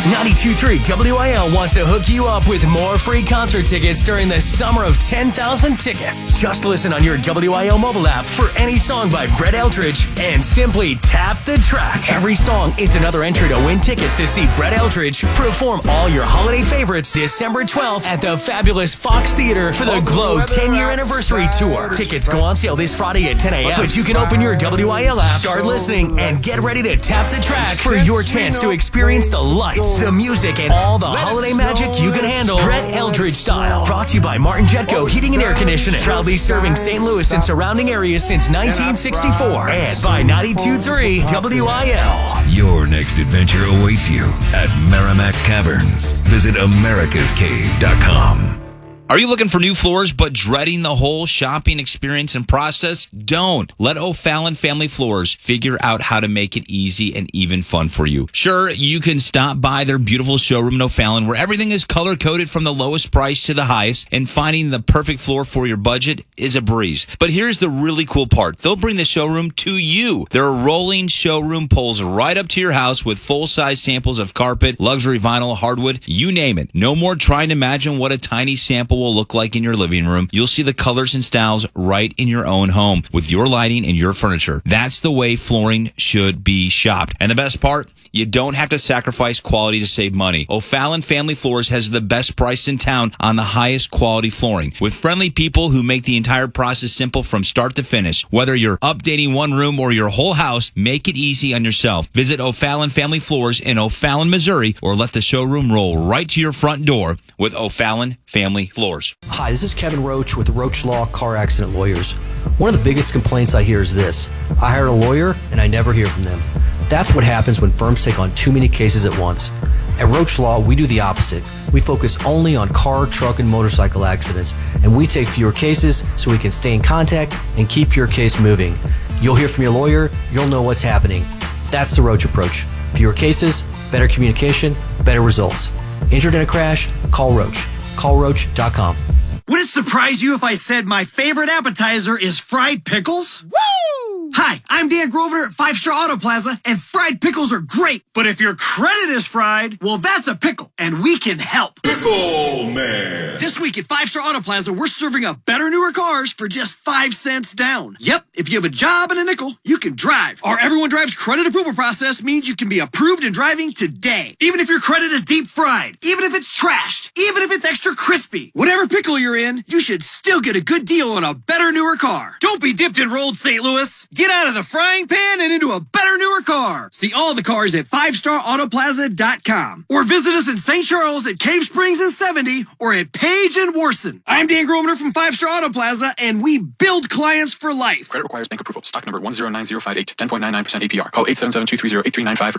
92.3 WIL wants to hook you up with more free concert tickets during the summer of 10,000 tickets. Just listen on your WIL mobile app for any song by Brett Eldredge and simply tap the track. Every song is another entry to win tickets to see Brett Eldredge perform all your holiday favorites December 12th at the fabulous Fox Theater for the Glow 10-year anniversary tour. Tickets go on sale this Friday at 10 a.m. But you can open your WIL app, start listening, and get ready to tap the track for your chance to experience the lights, the music, and all the holiday magic you can handle Brett Eldredge style. Brought to you by Martin Jetco Heating and Air Conditioning. Proudly serving St. Louis and surrounding areas since 1964. And by 92.3 WIL. Your next adventure awaits you at Merrimack Caverns. Visit americascave.com. Are you looking for new floors but dreading the whole shopping experience and process? Don't. Let O'Fallon Family Floors figure out how to make it easy and even fun for you. Sure, you can stop by their beautiful showroom in O'Fallon where everything is color-coded from the lowest price to the highest, and finding the perfect floor for your budget is a breeze. But here's the really cool part. They'll bring the showroom to you. Their rolling showroom pulls right up to your house with full-size samples of carpet, luxury vinyl, hardwood, you name it. No more trying to imagine what a tiny sample will look like in your living room. You'll see the colors and styles right in your own home with your lighting and your furniture. That's the way flooring should be shopped. And the best part, you don't have to sacrifice quality to save money. O'Fallon Family Floors has the best price in town on the highest quality flooring, with friendly people who make the entire process simple from start to finish. Whether you're updating one room or your whole house, make it easy on yourself. Visit O'Fallon Family Floors in O'Fallon, Missouri, or let the showroom roll right to your front door with O'Fallon Family Floors. Hi, this is Kevin Roach with Roach Law Car Accident Lawyers. One of the biggest complaints I hear is this: I hired a lawyer and I never hear from them. That's what happens when firms take on too many cases at once. At Roach Law, we do the opposite. We focus only on car, truck, and motorcycle accidents, and we take fewer cases so we can stay in contact and keep your case moving. You'll hear from your lawyer, you'll know what's happening. That's the Roach approach. Fewer cases, better communication, better results. Injured in a crash? Call Roach. CallRoach.com. Would it surprise you if I said my favorite appetizer is fried pickles? Woo! Hi, I'm Dan Grover at 5 Star Auto Plaza, and fried pickles are great. But if your credit is fried, well, that's a pickle, and we can help. Pickle Man. This week at 5 Star Auto Plaza, we're serving up better, newer cars for just 5 cents down. Yep, if you have a job and a nickel, you can drive. Our Everyone Drives credit approval process means you can be approved and driving today. Even if your credit is deep fried, even if it's trashed, even if it's extra crispy, whatever pickle you're in, you should still get a good deal on a better, newer car. Don't be dipped in rolled St. Louis. Get out of the frying pan and into a better, newer car. See all the cars at 5starautoplaza.com or visit us in St. Charles at Cave Springs and 70 or at Page and Warson. I'm Dan Grosvenor from 5 Star Auto Plaza, and we build clients for life. Credit requires bank approval. Stock number 109058. 10.99% APR. Call 877-230-8395 for